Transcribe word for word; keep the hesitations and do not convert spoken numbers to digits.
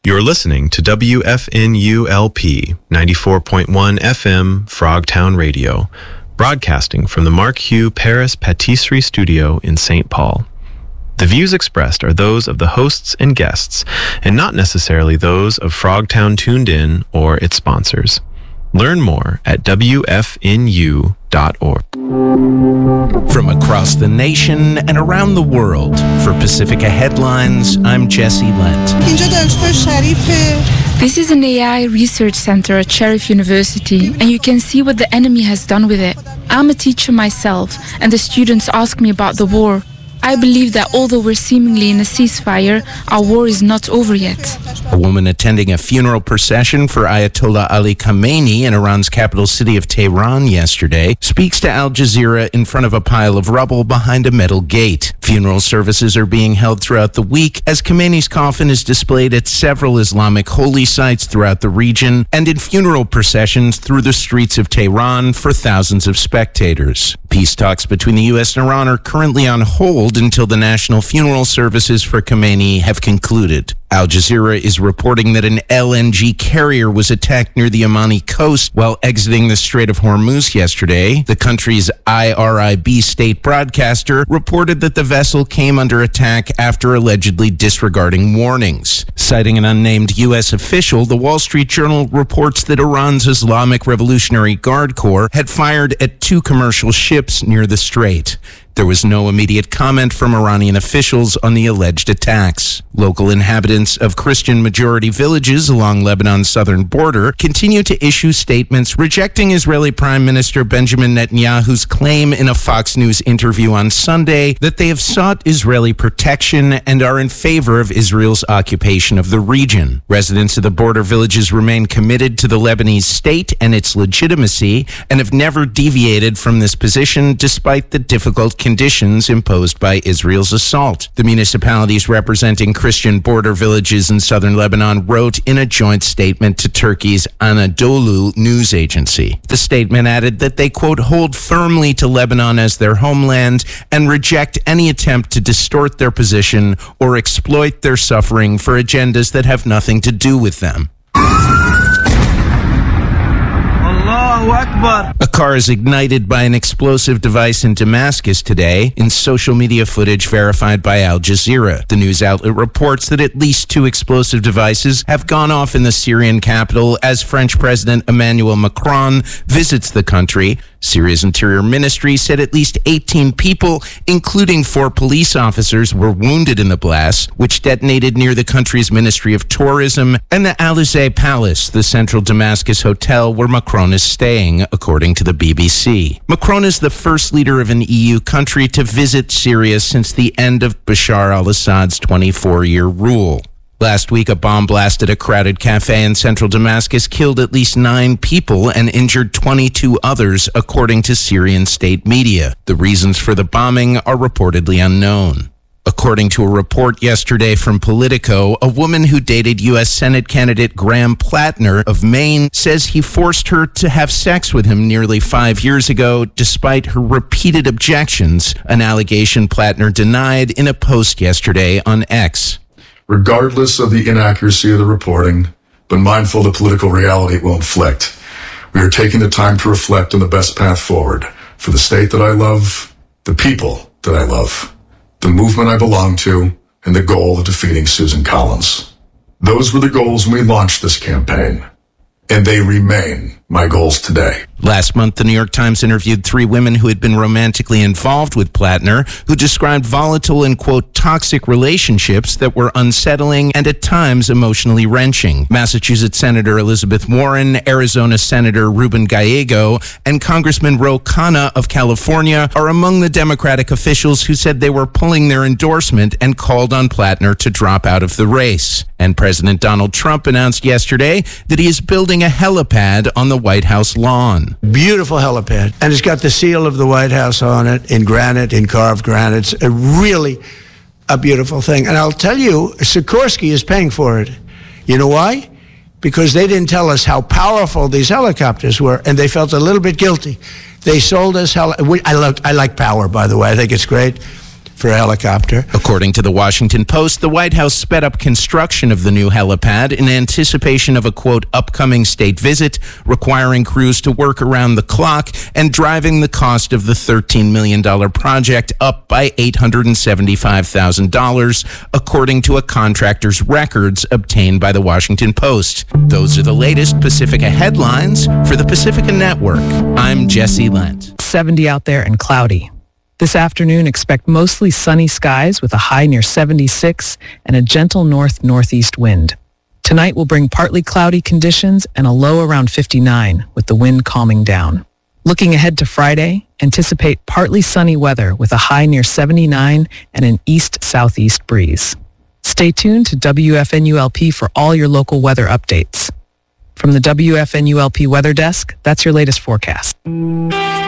You're listening to W F N U L P ninety-four point one F M Frogtown Radio, broadcasting from the Mark Hugh Paris Patisserie Studio in Saint Paul. The views expressed are those of the hosts and guests, and not necessarily those of Frogtown Tuned In or its sponsors. Learn more at W F N U dot org. From across the nation and around the world, for Pacifica Headlines, I'm Jesse Lent. This is an A I research center at Sheriff University, and you can see what the enemy has done with it. I'm a teacher myself, and the students ask me about the war. I believe that although we're seemingly in a ceasefire, our war is not over yet. A woman attending a funeral procession for Ayatollah Ali Khamenei in Iran's capital city of Tehran yesterday speaks to Al Jazeera in front of a pile of rubble behind a metal gate. Funeral services are being held throughout the week as Khamenei's coffin is displayed at several Islamic holy sites throughout the region and in funeral processions through the streets of Tehran for thousands of spectators. Peace talks between the U S and Iran are currently on hold until the national funeral services for Khamenei have concluded. Al Jazeera is reporting that an L N G carrier was attacked near the Omani coast while exiting the Strait of Hormuz yesterday. The country's I R I B state broadcaster reported that the vessel came under attack after allegedly disregarding warnings. Citing an unnamed U S official, the Wall Street Journal reports that Iran's Islamic Revolutionary Guard Corps had fired at two commercial ships near the strait. There was no immediate comment from Iranian officials on the alleged attacks. Local inhabitants of Christian-majority villages along Lebanon's southern border continue to issue statements rejecting Israeli Prime Minister Benjamin Netanyahu's claim in a Fox News interview on Sunday that they have sought Israeli protection and are in favor of Israel's occupation of the region. Residents of the border villages remain committed to the Lebanese state and its legitimacy and have never deviated from this position despite the difficult conditions imposed by Israel's assault. The municipalities representing Christian border villages in southern Lebanon wrote in a joint statement to Turkey's Anadolu news agency. The statement added that they, quote, hold firmly to Lebanon as their homeland and reject any attempt to distort their position or exploit their suffering for agendas that have nothing to do with them. A car is ignited by an explosive device in Damascus today, in social media footage verified by Al Jazeera. The news outlet reports that at least two explosive devices have gone off in the Syrian capital as French President Emmanuel Macron visits the country. Syria's Interior Ministry said at least eighteen people, including four police officers, were wounded in the blast, which detonated near the country's Ministry of Tourism and the Alizé Palace, the central Damascus hotel where Macron is staying, according to the B B C. Macron is the first leader of an E U country to visit Syria since the end of Bashar al-Assad's twenty-four-year rule. Last week, a bomb blast at a crowded cafe in central Damascus killed at least nine people and injured twenty-two others, according to Syrian state media. The reasons for the bombing are reportedly unknown. According to a report yesterday from Politico, a woman who dated U S Senate candidate Graham Plattner of Maine says he forced her to have sex with him nearly five years ago, despite her repeated objections, an allegation Plattner denied in a post yesterday on X. Regardless of the inaccuracy of the reporting, but mindful of the political reality it will inflict, we are taking the time to reflect on the best path forward for the state that I love, the people that I love, the movement I belong to, and the goal of defeating Susan Collins. Those were the goals when we launched this campaign, and they remain my goals today. Last month, the New York Times interviewed three women who had been romantically involved with Plattner, who described volatile and, quote, toxic relationships that were unsettling and at times emotionally wrenching. Massachusetts Senator Elizabeth Warren, Arizona Senator Ruben Gallego, and Congressman Ro Khanna of California are among the Democratic officials who said they were pulling their endorsement and called on Plattner to drop out of the race. And President Donald Trump announced yesterday that he is building a helipad on the White House lawn. Beautiful helipad. And it's got the seal of the White House on it in granite, in carved granite. It's a really a beautiful thing. And I'll tell you, Sikorsky is paying for it. You know why? Because they didn't tell us how powerful these helicopters were, and they felt a little bit guilty. They sold us heli- I, look, I like power, by the way. I think it's great. for a helicopter. According to the Washington Post, the White House sped up construction of the new helipad in anticipation of a, quote, upcoming state visit requiring crews to work around the clock and driving the cost of the thirteen million dollars project up by eight hundred seventy-five thousand dollars, according to a contractor's records obtained by the Washington Post. Those are the latest Pacifica headlines for the Pacifica Network. I'm Jesse Lent. seventy out there and cloudy. This afternoon, expect mostly sunny skies with a high near seventy-six and a gentle north-northeast wind. Tonight will bring partly cloudy conditions and a low around fifty-nine, with the wind calming down. Looking ahead to Friday, anticipate partly sunny weather with a high near seventy-nine and an east-southeast breeze. Stay tuned to W F N U L P for all your local weather updates. From the W F N U L P Weather Desk, that's your latest forecast.